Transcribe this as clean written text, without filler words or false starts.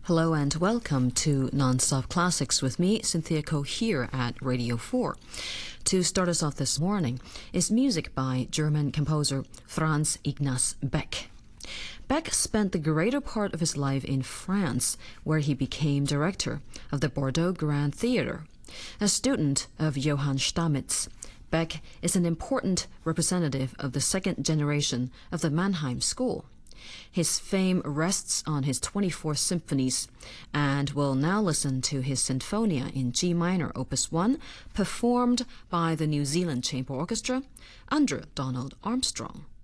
Hello and welcome to Non-Stop Classics with me, Cynthia Ko, here at Radio 4. To start us off this morning is music by German composer Franz Ignaz Beck. Beck spent the greater part of his life in France, where he became director of the Bordeaux Grand Theatre. A student of Johann Stamitz, Beck is an important representative of the second generation of the Mannheim School. His fame rests on his 24 symphonies, and we'll now listen to his Sinfonia in G minor, Opus 1, performed by the New Zealand Chamber Orchestra under Donald Armstrong.